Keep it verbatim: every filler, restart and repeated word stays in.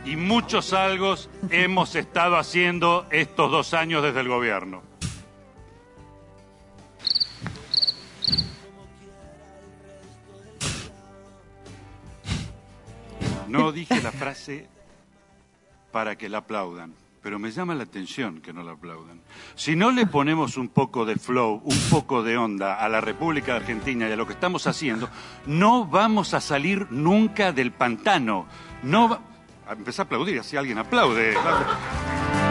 y muchos algo hemos estado haciendo estos dos años desde el gobierno. No dije la frase para que la aplaudan, pero me llama la atención que no la aplaudan. Si no le ponemos un poco de flow, un poco de onda a la República Argentina y a lo que estamos haciendo, no vamos a salir nunca del pantano. No va... Empecé a aplaudir, así alguien aplaude.